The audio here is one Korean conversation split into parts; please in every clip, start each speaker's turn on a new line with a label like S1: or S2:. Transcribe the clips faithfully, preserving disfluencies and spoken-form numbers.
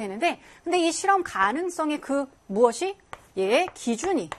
S1: 되는데 근데 이 실험 가능성의 그 무엇이 얘의 기준이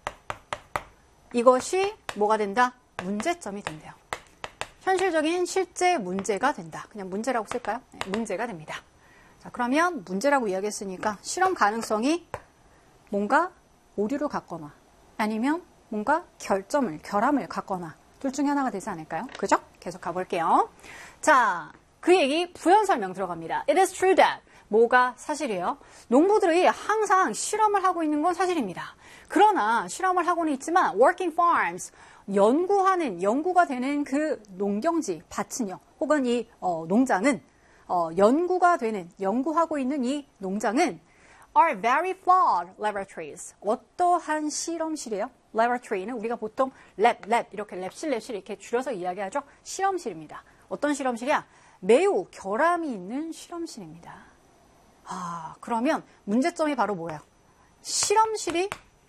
S1: 이것이 뭐가 된다? 문제점이 된대요. 현실적인 실제 문제가 된다. 그냥 문제라고 쓸까요? 네, 문제가 됩니다. 자, 그러면 문제라고 이야기했으니까 실험 가능성이 뭔가 오류를 갖거나 아니면 뭔가 결점을, 결함을 갖거나 둘 중에 하나가 되지 않을까요? 그죠? 계속 가볼게요. 자, 그 얘기 부연 설명 들어갑니다. It is true that 뭐가 사실이에요? 농부들이 항상 실험을 하고 있는 건 사실입니다. 그러나 실험을 하고는 있지만 working farms, 연구하는, 연구가 되는 그 농경지, 밭은요. 혹은 이 어, 농장은 어, 연구가 되는, 연구하고 있는 이 농장은 are very flawed laboratories. 어떠한 실험실이에요? laboratory는 우리가 보통 lab, lab 이렇게 랩실, 랩실 이렇게 줄여서 이야기하죠. 실험실입니다. 어떤 실험실이야? 매우 결함이 있는 실험실입니다. 아, 그러면 문제점이 바로 뭐예요? 실험실이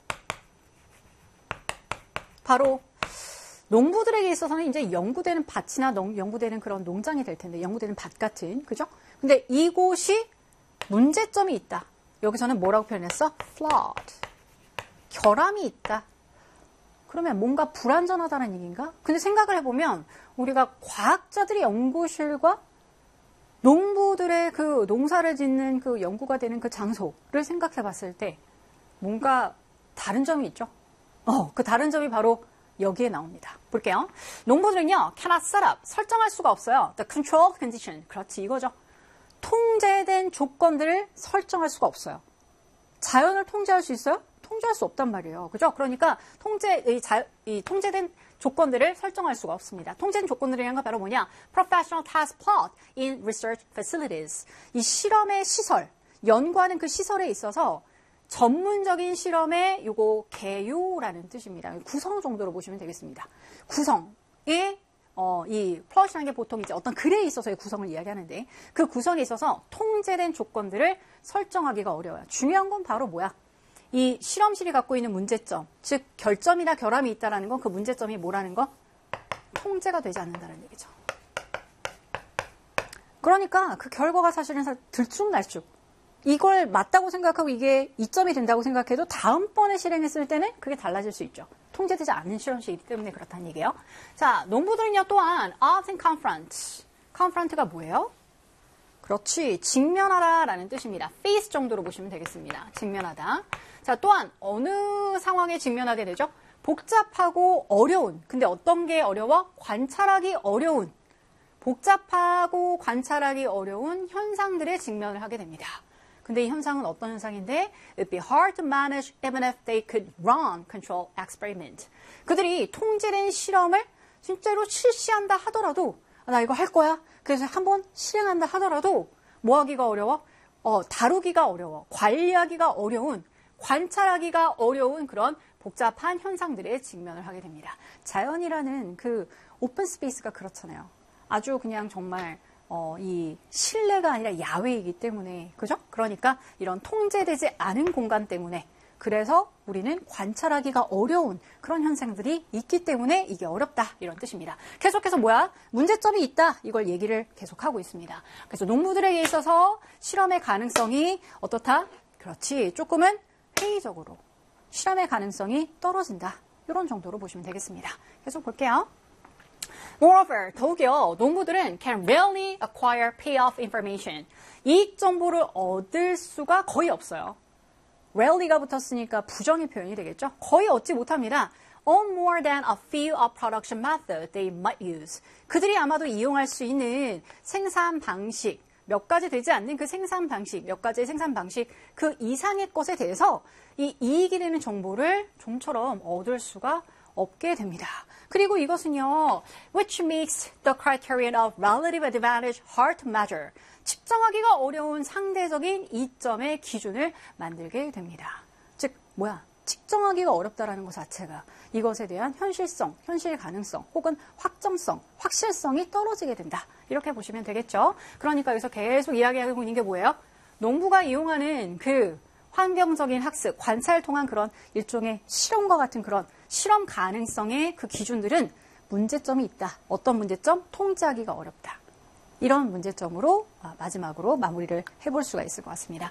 S1: 바로 농부들에게 있어서는 이제 연구되는 밭이나 농, 연구되는 그런 농장이 될 텐데, 연구되는 밭 같은, 그죠? 근데 이곳이 문제점이 있다. 여기서는 뭐라고 표현했어? flawed. 결함이 있다. 그러면 뭔가 불완전하다는 얘기인가? 근데 생각을 해보면 우리가 과학자들의 연구실과 농부들의 그 농사를 짓는 그 연구가 되는 그 장소를 생각해 봤을 때 뭔가 다른 점이 있죠? 어, 그 다른 점이 바로 여기에 나옵니다. 볼게요. 농부들은요, cannot set up, 설정할 수가 없어요. The control condition. 그렇지, 이거죠. 통제된 조건들을 설정할 수가 없어요. 자연을 통제할 수 있어요? 통제할 수 없단 말이에요. 그죠? 그러니까 통제의 자, 이 통제된 조건들을 설정할 수가 없습니다. 통제된 조건들이라는 건 바로 뭐냐? Professional task plot in research facilities. 이 실험의 시설, 연구하는 그 시설에 있어서 전문적인 실험의 요거 개요라는 뜻입니다. 구성 정도로 보시면 되겠습니다. 구성의 어, 이 플롯이라는 게 보통 이제 어떤 글에 있어서의 구성을 이야기하는데 그 구성에 있어서 통제된 조건들을 설정하기가 어려워요. 중요한 건 바로 뭐야? 이 실험실이 갖고 있는 문제점, 즉 결점이나 결함이 있다는 건 그 문제점이 뭐라는 거? 통제가 되지 않는다는 얘기죠. 그러니까 그 결과가 사실은 들쭉날쭉. 이걸 맞다고 생각하고 이게 이점이 된다고 생각해도 다음번에 실행했을 때는 그게 달라질 수 있죠. 통제되지 않는 실험실이기 때문에 그렇다는 얘기예요. 자, 농부들은요 또한 opt and confront. confront가 뭐예요? 그렇지, 직면하다라는 뜻입니다. face 정도로 보시면 되겠습니다. 직면하다. 자, 또한 어느 상황에 직면하게 되죠? 복잡하고 어려운. 근데 어떤 게 어려워? 관찰하기 어려운. 복잡하고 관찰하기 어려운 현상들에 직면을 하게 됩니다. 근데 이 현상은 어떤 현상인데? It'd be hard to manage even if they could run control experiment. 그들이 통제된 실험을 실제로 실시한다 하더라도 나 이거 할 거야. 그래서 한번 실행한다 하더라도 뭐 하기가 어려워? 어, 다루기가 어려워. 관리하기가 어려운, 관찰하기가 어려운 그런 복잡한 현상들에 직면을 하게 됩니다. 자연이라는 그 오픈 스페이스가 그렇잖아요. 아주 그냥 정말 어, 이 실내가 아니라 야외이기 때문에, 그죠? 그러니까 이런 통제되지 않은 공간 때문에 그래서 우리는 관찰하기가 어려운 그런 현상들이 있기 때문에 이게 어렵다 이런 뜻입니다. 계속해서 뭐야? 문제점이 있다 이걸 얘기를 계속하고 있습니다. 그래서 농부들에게 있어서 실험의 가능성이 어떻다? 그렇지, 조금은 회의적으로 실험의 가능성이 떨어진다 이런 정도로 보시면 되겠습니다. 계속 볼게요. Moreover, 더욱이요, 농부들은 can rarely acquire payoff information. 이익 정보를 얻을 수가 거의 없어요. rarely가 붙었으니까 부정의 표현이 되겠죠? 거의 얻지 못합니다. Own more than a few of production methods they might use. 그들이 아마도 이용할 수 있는 생산 방식, 몇 가지 되지 않는 그 생산 방식, 몇 가지의 생산 방식, 그 이상의 것에 대해서 이 이익이 되는 정보를 좀처럼 얻을 수가 없게 됩니다. 그리고 이것은요, which makes the criterion of relative advantage hard to measure. 측정하기가 어려운 상대적인 이점의 기준을 만들게 됩니다. 즉, 뭐야? 측정하기가 어렵다라는 것 자체가 이것에 대한 현실성, 현실 가능성, 혹은 확정성, 확실성이 떨어지게 된다. 이렇게 보시면 되겠죠. 그러니까 여기서 계속 이야기하고 있는 게 뭐예요? 농부가 이용하는 그 환경적인 학습, 관찰을 통한 그런 일종의 실험과 같은 그런 실험 가능성의 그 기준들은 문제점이 있다. 어떤 문제점? 통제하기가 어렵다. 이런 문제점으로 마지막으로 마무리를 해볼 수가 있을 것 같습니다.